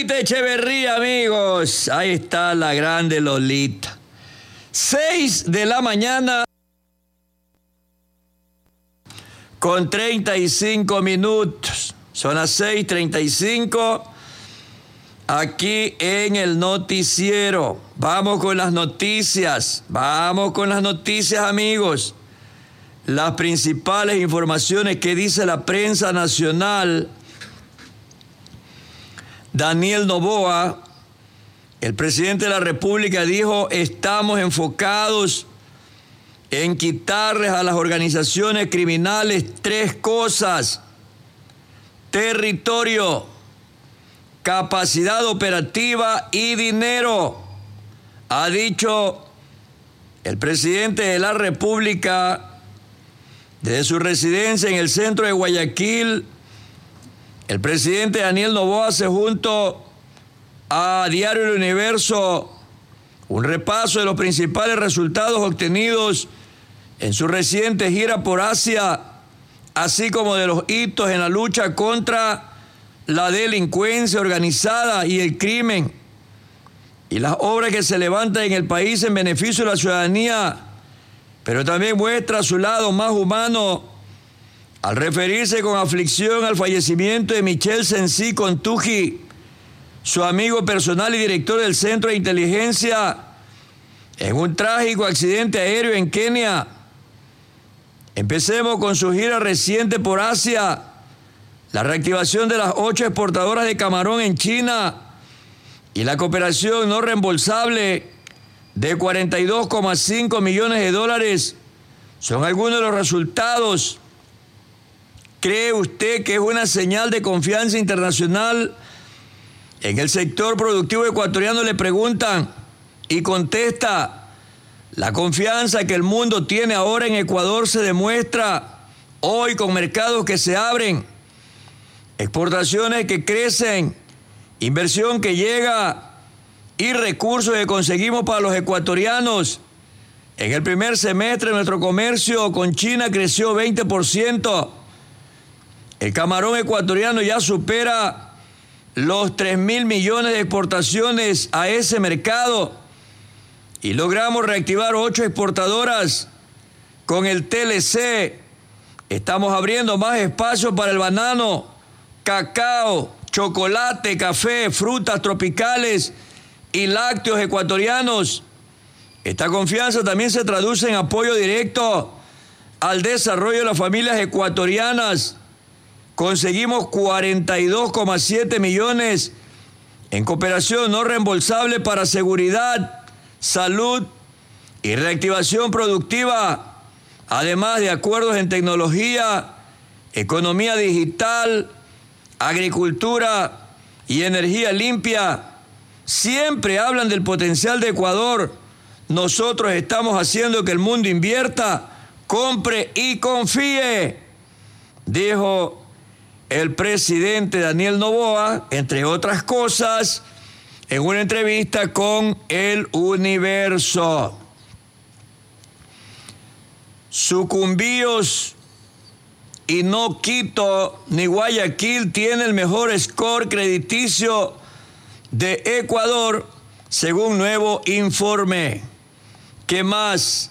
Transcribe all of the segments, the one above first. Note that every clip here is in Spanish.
Lolita Echeverría, amigos. Ahí está la grande Lolita. 6 de la mañana con 35 minutos. Son las 6:35 aquí en el noticiero. Vamos con las noticias. Vamos con las noticias, amigos. Las principales informaciones que dice la prensa nacional. Daniel Noboa, el presidente de la República, dijo: estamos enfocados en quitarles a las organizaciones criminales 3 cosas: territorio, capacidad operativa y dinero. Ha dicho el presidente de la República desde su residencia en el centro de Guayaquil. El presidente Daniel Noboa hace junto a Diario El Universo un repaso de los principales resultados obtenidos en su reciente gira por Asia, así como de los hitos en la lucha contra la delincuencia organizada y el crimen, y las obras que se levantan en el país en beneficio de la ciudadanía, pero también muestra su lado más humano al referirse con aflicción al fallecimiento de Michel Sensi Contuji, su amigo personal y director del Centro de Inteligencia, en un trágico accidente aéreo en Kenia. Empecemos con su gira reciente por Asia, la reactivación de las 8 exportadoras de camarón en China y la cooperación no reembolsable de $42,5 millones son algunos de los resultados. ¿Cree usted que es una señal de confianza internacional? En el sector productivo ecuatoriano le preguntan y contesta: la confianza que el mundo tiene ahora en Ecuador se demuestra hoy con mercados que se abren, exportaciones que crecen, inversión que llega y recursos que conseguimos para los ecuatorianos. En el primer semestre nuestro comercio con China creció 20%. El camarón ecuatoriano ya supera los 3.000 millones de exportaciones a ese mercado y logramos reactivar 8 exportadoras con el TLC. Estamos abriendo más espacio para el banano, cacao, chocolate, café, frutas tropicales y lácteos ecuatorianos. Esta confianza también se traduce en apoyo directo al desarrollo de las familias ecuatorianas. Conseguimos 42,7 millones en cooperación no reembolsable para seguridad, salud y reactivación productiva, además de acuerdos en tecnología, economía digital, agricultura y energía limpia. Siempre hablan del potencial de Ecuador. Nosotros estamos haciendo que el mundo invierta, compre y confíe, dijo el presidente Daniel Noboa, entre otras cosas, en una entrevista con El Universo. Sucumbíos y no Quito ni Guayaquil tiene el mejor score crediticio de Ecuador, según nuevo informe. ¿Qué más?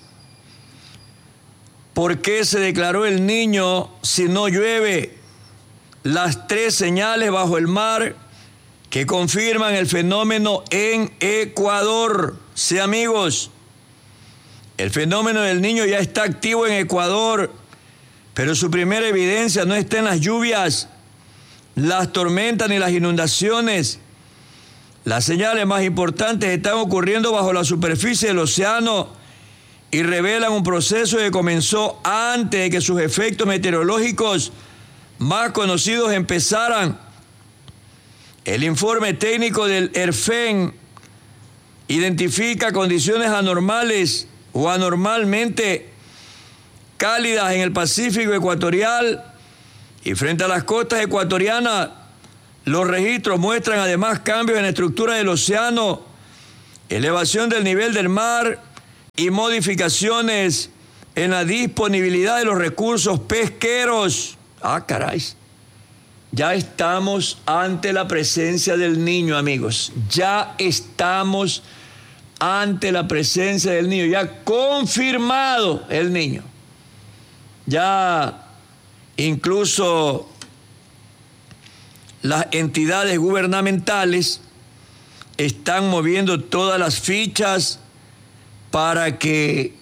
¿Por qué se declaró el Niño si no llueve? Las 3 señales bajo el mar que confirman el fenómeno en Ecuador. Sí, amigos, el fenómeno del Niño ya está activo en Ecuador, pero su primera evidencia no está en las lluvias, las tormentas ni las inundaciones. Las señales más importantes están ocurriendo bajo la superficie del océano y revelan un proceso que comenzó antes de que sus efectos meteorológicos más conocidos empezaran. El informe técnico del ERFEN identifica condiciones anormales o anormalmente cálidas en el Pacífico ecuatorial y frente a las costas ecuatorianas. Los registros muestran además cambios en la estructura del océano, elevación del nivel del mar y modificaciones en la disponibilidad de los recursos pesqueros. Ah, caray. Ya estamos ante la presencia del niño, amigos. Ya estamos ante la presencia del niño. Ya confirmado el niño. Ya incluso las entidades gubernamentales están moviendo todas las fichas para que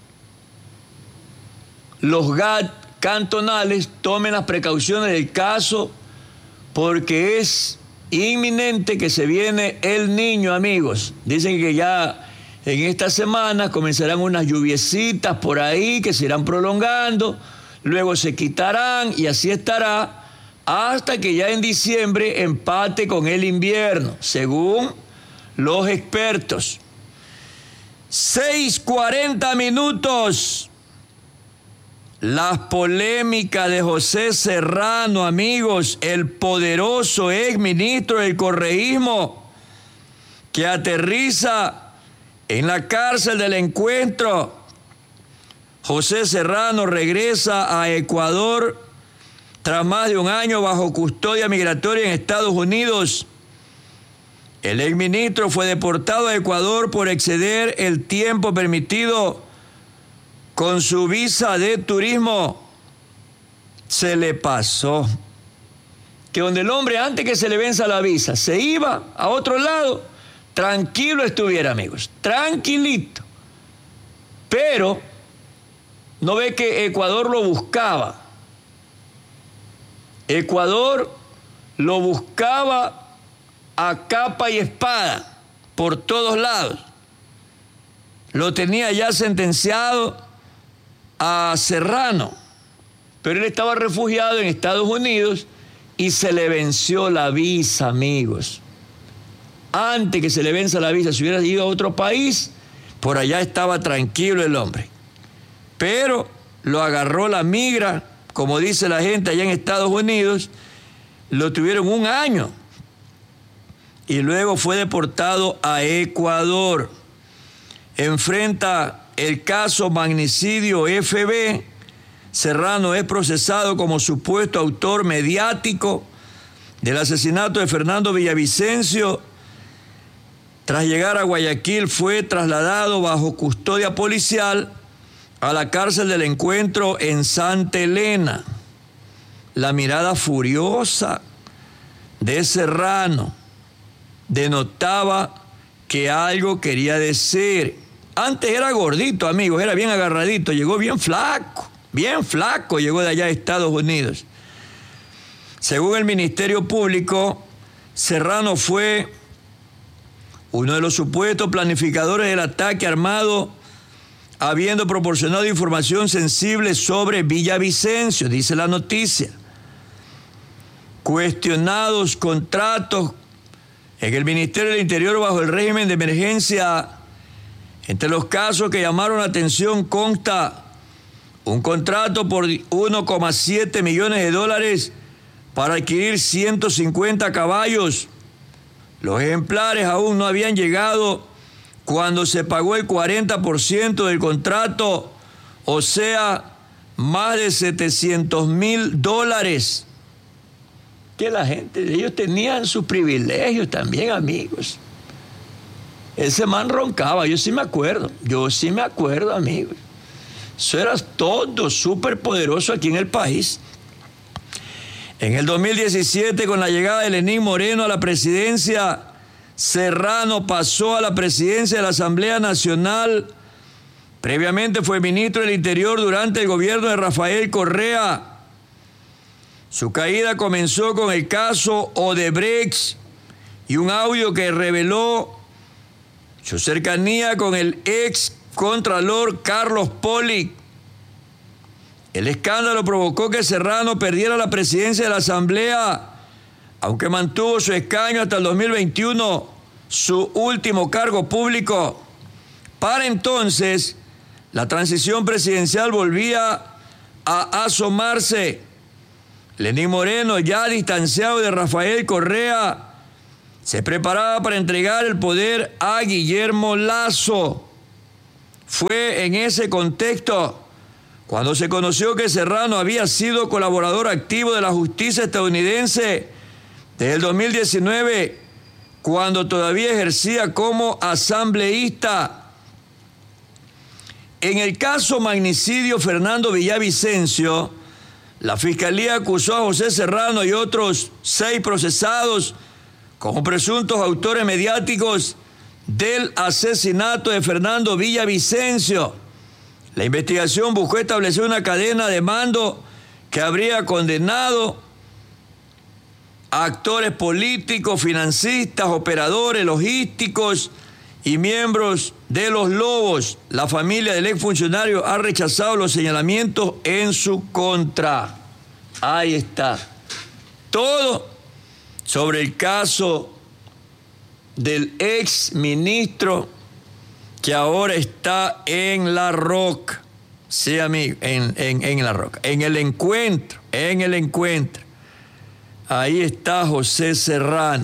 los GAT cantonales tomen las precauciones del caso, porque es inminente que se viene el niño, amigos. Dicen que ya en esta semana comenzarán unas lluviecitas por ahí que se irán prolongando, luego se quitarán y así estará hasta que ya en diciembre empate con el invierno, según los expertos. 6:40 minutos. Las polémicas de José Serrano, amigos, el poderoso exministro del correísmo que aterriza en la cárcel del Encuentro. José Serrano regresa a Ecuador tras más de un año bajo custodia migratoria en Estados Unidos. El exministro fue deportado a Ecuador por exceder el tiempo permitido con su visa de turismo. Se le pasó que donde el hombre, antes que se le venza la visa, se iba a otro lado, tranquilo estuviera, amigos, tranquilito. Pero no ve que Ecuador lo buscaba. Ecuador lo buscaba a capa y espada por todos lados. Lo tenía ya sentenciado a Serrano, pero él estaba refugiado en Estados Unidos y se le venció la visa, amigos. Antes que se le venza la visa, si hubiera ido a otro país, por allá estaba tranquilo el hombre. Pero lo agarró la migra, como dice la gente allá en Estados Unidos, lo tuvieron un año y luego fue deportado a Ecuador. Enfrenta el caso magnicidio FB. Serrano es procesado como supuesto autor mediático del asesinato de Fernando Villavicencio. Tras llegar a Guayaquil, fue trasladado bajo custodia policial a la cárcel del Encuentro en Santa Elena. La mirada furiosa de Serrano denotaba que algo quería decir. Antes era gordito, amigos, era bien agarradito, llegó bien flaco, llegó de allá a Estados Unidos. Según el Ministerio Público, Serrano fue uno de los supuestos planificadores del ataque armado, habiendo proporcionado información sensible sobre Villavicencio, dice la noticia. Cuestionados contratos en el Ministerio del Interior bajo el régimen de emergencia. Entre los casos que llamaron la atención consta un contrato por $1,7 millones para adquirir 150 caballos. Los ejemplares aún no habían llegado cuando se pagó el 40% del contrato, o sea, más de $700,000. Que la gente, ellos tenían sus privilegios también, amigos. Ese man roncaba, yo sí me acuerdo, amigos. Eso era todo súper poderoso aquí en el país. En el 2017, con la llegada de Lenín Moreno a la presidencia, Serrano pasó a la presidencia de la Asamblea Nacional. Previamente fue ministro del Interior durante el gobierno de Rafael Correa. Su caída comenzó con el caso Odebrecht y un audio que reveló su cercanía con el ex contralor Carlos Poli. El escándalo provocó que Serrano perdiera la presidencia de la Asamblea, aunque mantuvo su escaño hasta el 2021, su último cargo público. Para entonces, la transición presidencial volvía a asomarse. Lenín Moreno, ya distanciado de Rafael Correa, se preparaba para entregar el poder a Guillermo Lasso. Fue en ese contexto Cuando se conoció que Serrano había sido colaborador activo de la justicia estadounidense desde el 2019, cuando todavía ejercía como asambleísta. En el caso magnicidio Fernando Villavicencio, la Fiscalía acusó a José Serrano y otros 6 procesados como presuntos autores mediáticos del asesinato de Fernando Villavicencio. La investigación buscó establecer una cadena de mando que habría condenado a actores políticos, financistas, operadores, logísticos y miembros de los Lobos. La familia del exfuncionario ha rechazado los señalamientos en su contra. Ahí está. Todo sobre el caso del ex ministro que ahora está en La Roca. Sí, amigo, en La Roca. En el encuentro. Ahí está José Serrano.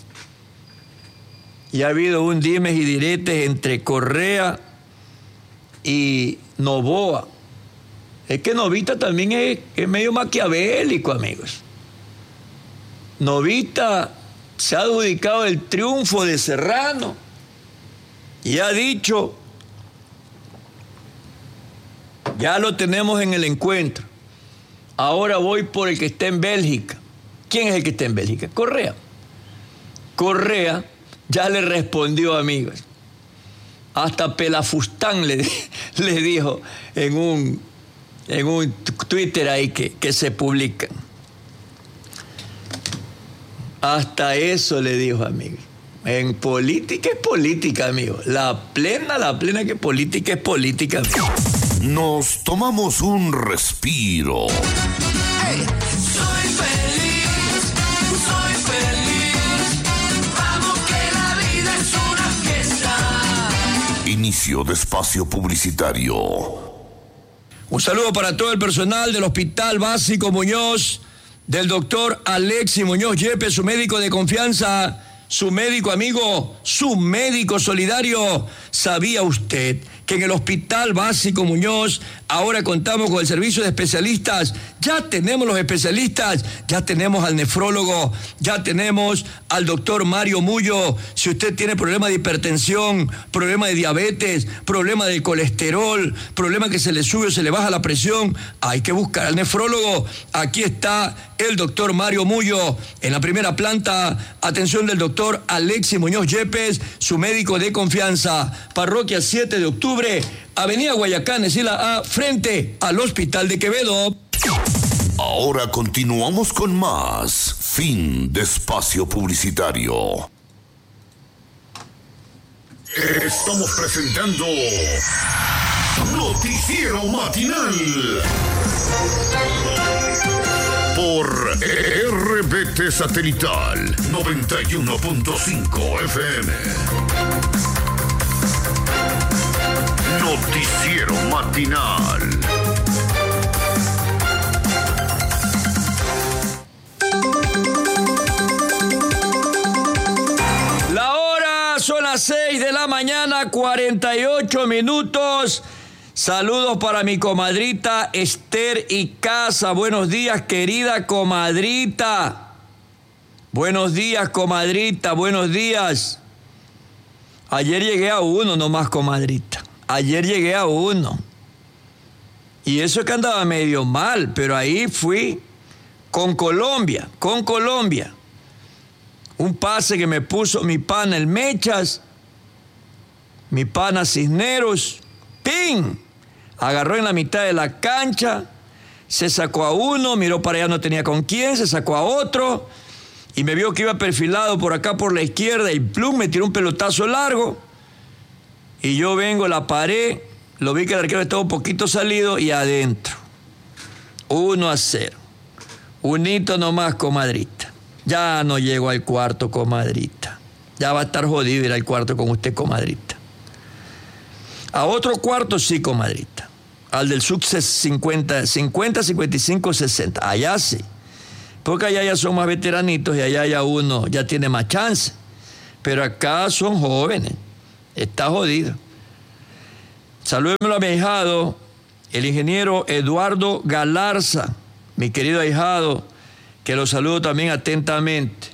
Y ha habido un dimes y diretes entre Correa y Noboa. Es que Novita también es medio maquiavélico, amigos. Novita se ha adjudicado el triunfo de Serrano y ha dicho, ya lo tenemos en el encuentro, ahora voy por el que está en Bélgica. ¿Quién es el que está en Bélgica? Correa. Correa ya le respondió, amigos. Hasta Pelafustán le dijo en un Twitter ahí que se publica. Hasta eso le dijo, amigos. En política es política, amigos. La plena que política es política, amigos. Nos tomamos un respiro. Hey, soy feliz. Vamos que la vida es una fiesta. Inicio de espacio publicitario. Un saludo para todo el personal del Hospital Básico Muñoz, del doctor Alexis Muñoz Yepes, su médico de confianza, su médico amigo, su médico solidario. ¿Sabía usted que en el Hospital Básico Muñoz ahora contamos con el servicio de especialistas? Ya tenemos los especialistas, ya tenemos al nefrólogo, ya tenemos al doctor Mario Mullo. Si usted tiene problema de hipertensión, problema de diabetes, problema de colesterol, problema que se le sube o se le baja la presión, hay que buscar al nefrólogo. Aquí está el doctor Mario Mullo en la primera planta. Atención del doctor Alexis Muñoz Yepes, su médico de confianza. Parroquia 7 de octubre, Avenida Guayacán, Escila A, frente al Hospital de Quevedo. Ahora continuamos con más. Fin de espacio publicitario. Estamos presentando Noticiero Matinal por RBT Satelital 91.5 FM. Noticiero Matinal. La hora son las 6 de la mañana, 48 minutos. Saludos para mi comadrita Esther Icaza. Buenos días, querida comadrita. Buenos días, comadrita. Buenos días. Ayer llegué a uno nomás, comadrita. Ayer llegué a uno. Y eso es que andaba medio mal, pero ahí fui con Colombia. Un pase que me puso mi pana el Mechas, mi pana Cisneros. ¡Ping! Agarró en la mitad de la cancha, se sacó a uno, miró para allá, no tenía con quién, se sacó a otro y me vio que iba perfilado por acá por la izquierda y plum, me tiró un pelotazo largo y yo vengo, la paré, lo vi que el arquero estaba un poquito salido y adentro. 1-0. Unito nomás, comadrita. Ya no llego al cuarto, comadrita. Ya va a estar jodido ir al cuarto con usted, comadrita. A otro cuarto sí, comadrita. Al del sub 50, 55, 60. Allá sí. Porque allá ya son más veteranitos y allá ya uno ya tiene más chance. Pero acá son jóvenes. Está jodido. Salúdemelo a mi ahijado, el ingeniero Eduardo Galarza, mi querido ahijado, que lo saludo también atentamente.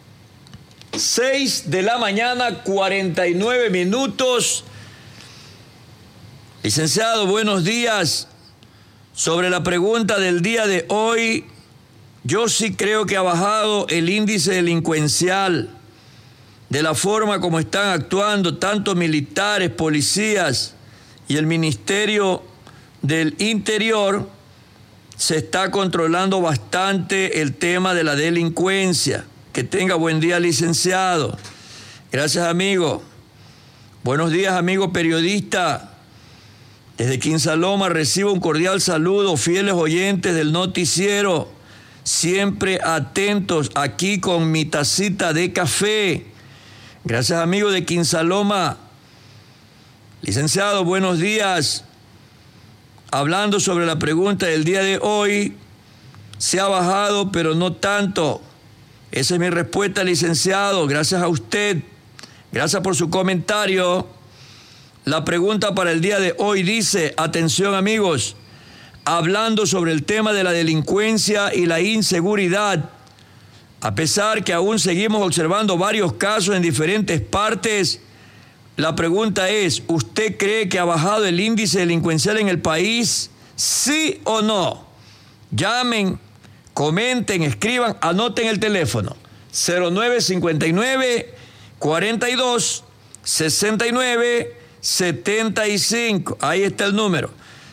6 de la mañana, 49 minutos. Licenciado, buenos días. Sobre la pregunta del día de hoy, yo sí creo que ha bajado el índice delincuencial de la forma como están actuando tanto militares, policías y el Ministerio del Interior. Se está controlando bastante el tema de la delincuencia. Que tenga buen día, licenciado. Gracias, amigo. Buenos días, amigo periodista. Desde Quinsaloma recibo un cordial saludo, fieles oyentes del noticiero, siempre atentos aquí con mi tacita de café. Gracias, amigo de Quinsaloma. Licenciado, buenos días. Hablando sobre la pregunta del día de hoy, se ha bajado, pero no tanto. Esa es mi respuesta, licenciado. Gracias a usted. Gracias por su comentario. La pregunta para el día de hoy dice, atención amigos, hablando sobre el tema de la delincuencia y la inseguridad, a pesar que aún seguimos observando varios casos en diferentes partes, la pregunta es, ¿usted cree que ha bajado el índice delincuencial en el país? ¿Sí o no? Llamen, comenten, escriban, anoten el teléfono. 0959 42 69 75. Ahí está el número.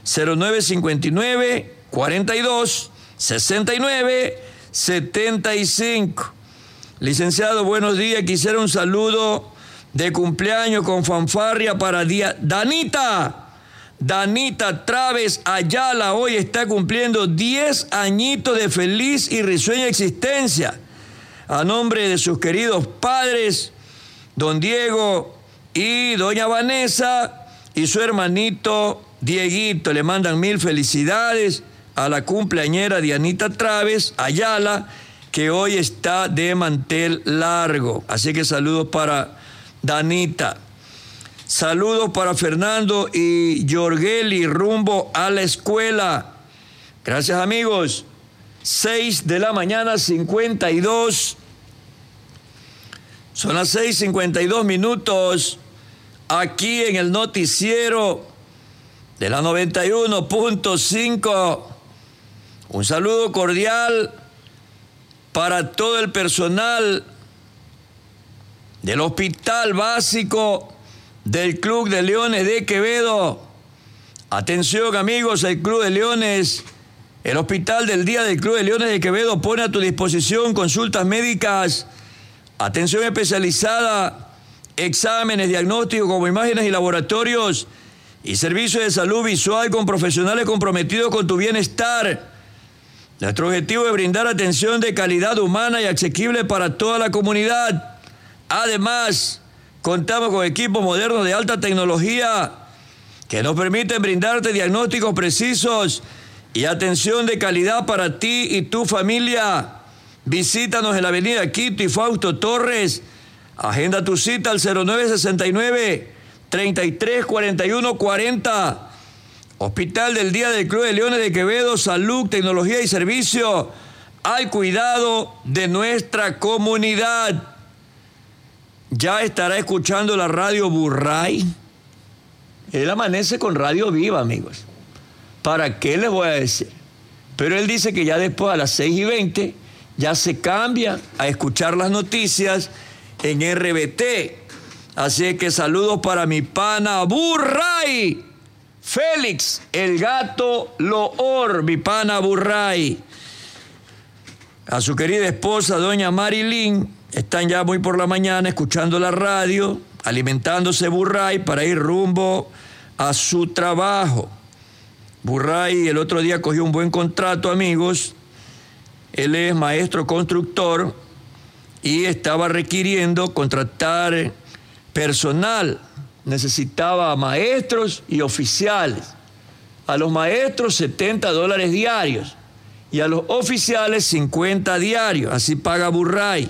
0959 42 69 75. Licenciado, buenos días. Quisiera un saludo de cumpleaños con fanfarria para Danita. Danita Traves Ayala hoy está cumpliendo 10 añitos de feliz y risueña existencia. A nombre de sus queridos padres, don Diego y doña Vanessa y su hermanito Dieguito, le mandan 1000 felicidades a la cumpleañera Dianita Traves Ayala, que hoy está de mantel largo. Así que saludos para Danita. Saludos para Fernando y Yorgeli rumbo a la escuela. Gracias, amigos. 6 de la mañana, 52. Son las 6:52 minutos. Aquí en el noticiero de la 91.5. Un saludo cordial para todo el personal del Hospital Básico del Club de Leones de Quevedo. Atención, amigos, el Club de Leones, el Hospital del Día del Club de Leones de Quevedo pone a tu disposición consultas médicas, atención especializada, exámenes, diagnósticos como imágenes y laboratorios y servicios de salud visual con profesionales comprometidos con tu bienestar. Nuestro objetivo es brindar atención de calidad humana y asequible para toda la comunidad. Además, contamos con equipos modernos de alta tecnología que nos permiten brindarte diagnósticos precisos y atención de calidad para ti y tu familia. Visítanos en la avenida Quito y Fausto Torres. Agenda tu cita al 0969-334140. Hospital del Día del Club de Leones de Quevedo, salud, tecnología y servicio al cuidado de nuestra comunidad. Ya estará escuchando la radio Burray. Él amanece con Radio Viva, amigos. ¿Para qué les voy a decir? Pero él dice que ya después a las 6:20 ya se cambia a escuchar las noticias en RBT. Así que saludos para mi pana Burray. Félix, el gato Loor, mi pana Burray. A su querida esposa, doña Marilyn, están ya muy por la mañana escuchando la radio, alimentándose Burray para ir rumbo a su trabajo. Burray el otro día cogió un buen contrato, amigos. Él es maestro constructor y estaba requiriendo contratar personal. Necesitaba maestros y oficiales. A los maestros $70 diarios y a los oficiales 50 diarios. Así paga Burray.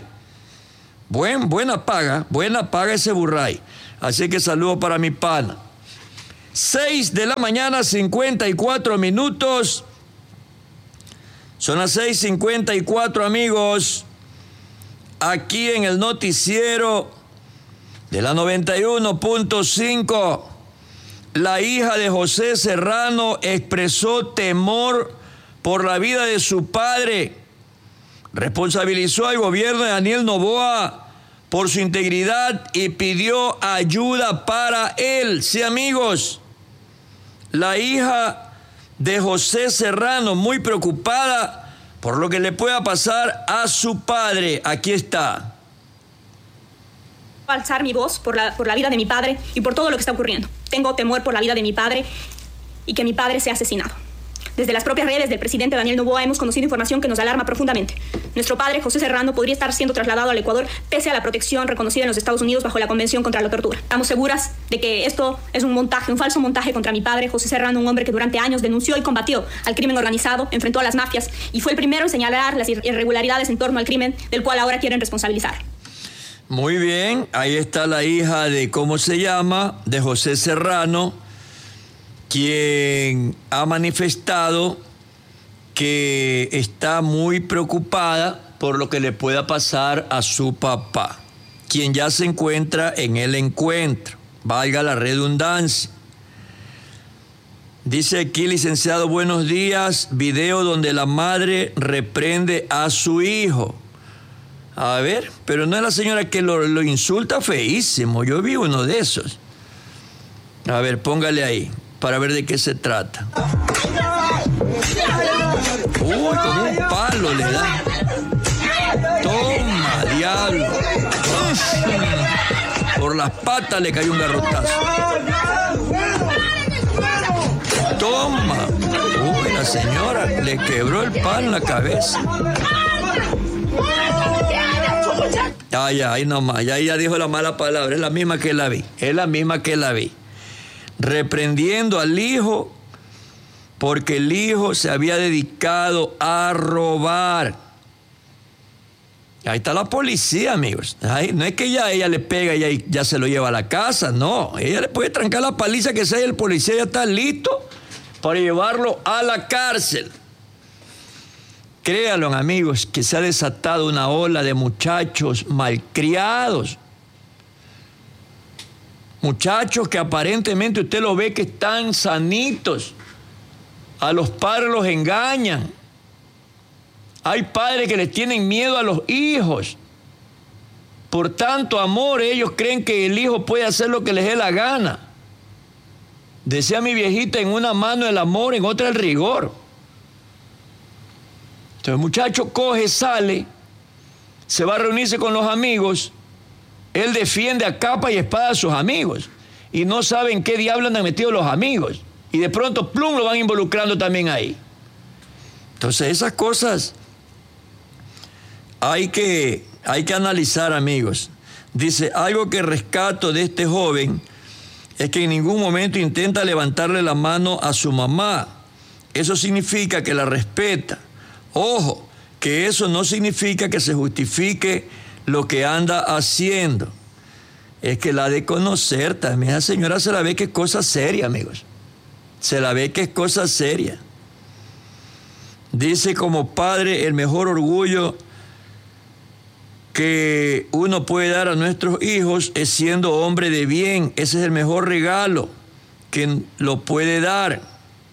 Buena paga ese Burray. Así que saludo para mi pana. 6 de la mañana, 54 minutos. Son las 6:54, amigos. Aquí en el noticiero de la 91.5, la hija de José Serrano expresó temor por la vida de su padre. Responsabilizó al gobierno de Daniel Noboa por su integridad y pidió ayuda para él. Sí, amigos, la hija de José Serrano, muy preocupada por lo que le pueda pasar a su padre. Aquí está. Alzar mi voz por la vida de mi padre y por todo lo que está ocurriendo. Tengo temor por la vida de mi padre y que mi padre sea asesinado. Desde las propias redes del presidente Daniel Noboa hemos conocido información que nos alarma profundamente. Nuestro padre, José Serrano, podría estar siendo trasladado al Ecuador pese a la protección reconocida en los Estados Unidos bajo la Convención contra la Tortura. Estamos seguras de que esto es un montaje, un falso montaje contra mi padre, José Serrano, un hombre que durante años denunció y combatió al crimen organizado, enfrentó a las mafias y fue el primero en señalar las irregularidades en torno al crimen del cual ahora quieren responsabilizar. Muy bien, ahí está la hija de, ¿cómo se llama?, de José Serrano, quien ha manifestado que está muy preocupada por lo que le pueda pasar a su papá, quien ya se encuentra en el encuentro, valga la redundancia. Dice aquí, licenciado, buenos días, video donde la madre reprende a su hijo. A ver, pero no es la señora que lo insulta feísimo, yo vi uno de esos. A ver, póngale ahí, para ver de qué se trata. Uy, como un palo le da. Toma, diablo. Por las patas le cayó un garrotazo. Toma. Uy, la señora le quebró el palo en la cabeza. Ahí nomás, ya dijo la mala palabra, es la misma que la vi. Reprendiendo al hijo porque el hijo se había dedicado a robar. Ahí está la policía, amigos. Ahí, no es que ella le pega y ya se lo lleva a la casa, no. Ella le puede trancar la paliza que sea y el policía ya está listo para llevarlo a la cárcel. Créanlo, amigos, que se ha desatado una ola de muchachos malcriados. Muchachos que aparentemente usted lo ve que están sanitos. A los padres los engañan. Hay padres que les tienen miedo a los hijos. Por tanto amor, ellos creen que el hijo puede hacer lo que les dé la gana. Decía mi viejita, en una mano el amor, en otra el rigor. Entonces el muchacho coge, sale, se va a reunirse con los amigos, él defiende a capa y espada a sus amigos y no saben qué diablo andan metidos los amigos y de pronto, plum, lo van involucrando también ahí. Entonces esas cosas hay que analizar, amigos. Dice, algo que rescato de este joven es que en ningún momento intenta levantarle la mano a su mamá. Eso significa que la respeta. Ojo, que eso no significa que se justifique lo que anda haciendo. Es que la de conocer también. La señora se la ve que es cosa seria, amigos. Se la ve que es cosa seria. Dice, como padre, el mejor orgullo que uno puede dar a nuestros hijos es siendo hombre de bien. Ese es el mejor regalo que lo puede dar.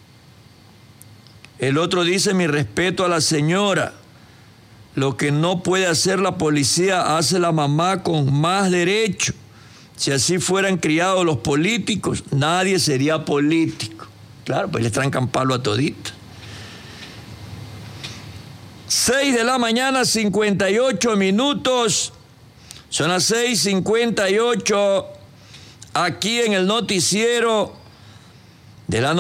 El otro dice, mi respeto a la señora. Lo que no puede hacer la policía, hace la mamá con más derecho. Si así fueran criados los políticos, nadie sería político. Claro, pues le trancan palo a todito. 6 de la mañana, 58 minutos. Son las 6:58 aquí en el noticiero de la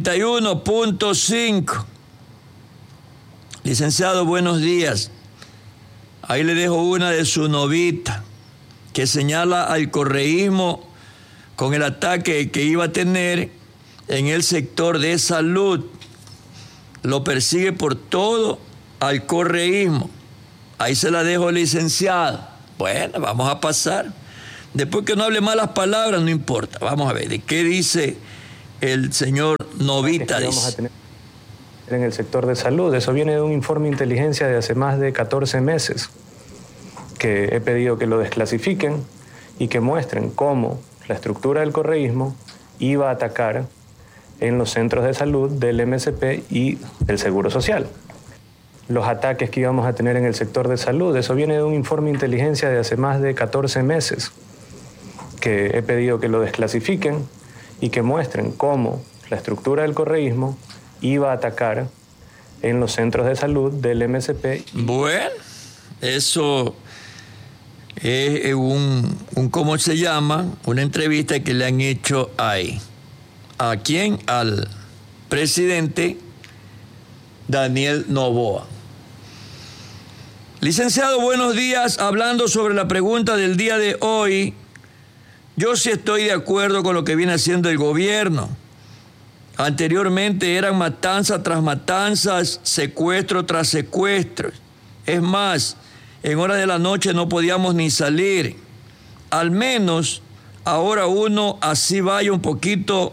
91.5. Licenciado, buenos días. Ahí le dejo una de su novita que señala al correísmo con el ataque que iba a tener en el sector de salud. Lo persigue por todo al correísmo. Ahí se la dejo, licenciado. Bueno, vamos a pasar. Después que no hable malas palabras, no importa. Vamos a ver, ¿de qué dice el señor Novita. Que vamos a tener en el sector de salud. Eso viene de un informe de inteligencia de hace más de 14 meses, que he pedido que lo desclasifiquen y que muestren cómo la estructura del correísmo iba a atacar en los centros de salud del MSP y del Seguro Social. Los ataques que íbamos a tener en el sector de salud, eso viene de un informe de inteligencia de hace más de 14 meses, que he pedido que lo desclasifiquen y que muestren cómo la estructura del correísmo iba a atacar en los centros de salud del MSP. Bueno, eso es ¿cómo se llama? Una entrevista que le han hecho ahí. ¿A quién? Al presidente Daniel Noboa. Licenciado, buenos días. Hablando sobre la pregunta del día de hoy, yo sí estoy de acuerdo con lo que viene haciendo el gobierno. Anteriormente eran matanza tras matanzas, secuestro tras secuestro. Es más, en horas de la noche no podíamos ni salir. Al menos ahora uno así vaya un poquito,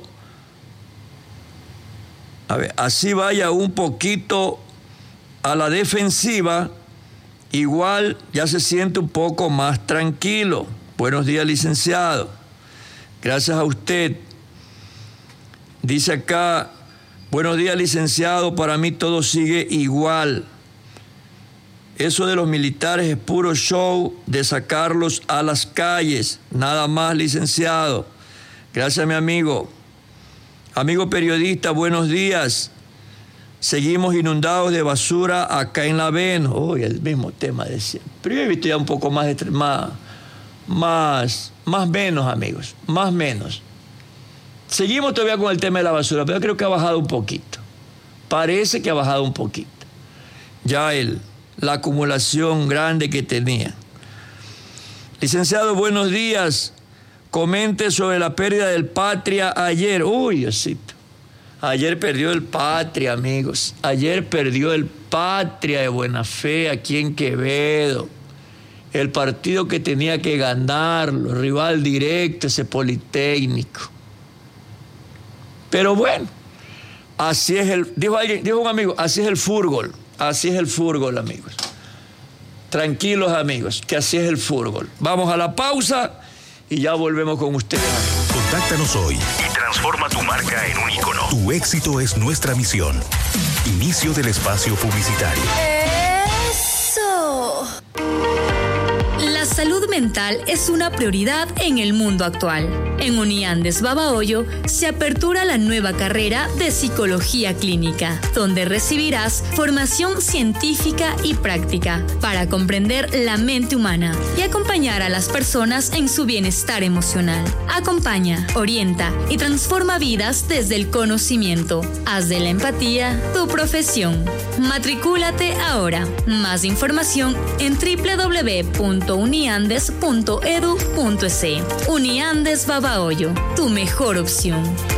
así vaya un poquito a la defensiva, igual ya se siente un poco más tranquilo. Buenos días, licenciado. Gracias a usted. Dice acá, buenos días, licenciado, para mí todo sigue igual. Eso de los militares es puro show de sacarlos a las calles. Nada más, licenciado. Gracias, mi amigo. Amigo periodista, buenos días. Seguimos inundados de basura acá en La Veno. Uy, el mismo tema de siempre. Pero yo he visto ya un poco más menos, amigos. Más menos. Seguimos todavía con el tema de la basura, pero yo creo que ha bajado un poquito. Parece que ha bajado un poquito. Ya la acumulación grande que tenía. Licenciado, buenos días. Comente sobre la pérdida del Patria ayer. Uy, Diosito. Ayer perdió el Patria, amigos. Ayer perdió el Patria de Buena Fe aquí en Quevedo. El partido que tenía que ganarlo, rival directo, ese Politécnico. Pero bueno, así es dijo un amigo, así es el fútbol. Así es el fútbol, amigos. Tranquilos, amigos, que así es el fútbol. Vamos a la pausa y ya volvemos con ustedes. Contáctanos hoy y transforma tu marca en un ícono. Tu éxito es nuestra misión. Inicio del espacio publicitario. ¡Eso! La salud mental es una prioridad en el mundo actual. En Uniandes Babahoyo se apertura la nueva carrera de Psicología Clínica, donde recibirás formación científica y práctica para comprender la mente humana y acompañar a las personas en su bienestar emocional. Acompaña, orienta y transforma vidas desde el conocimiento. Haz de la empatía tu profesión. Matricúlate ahora. Más información en www.uniandes.edu.es. Uniandes Babahoyo, tu mejor opción.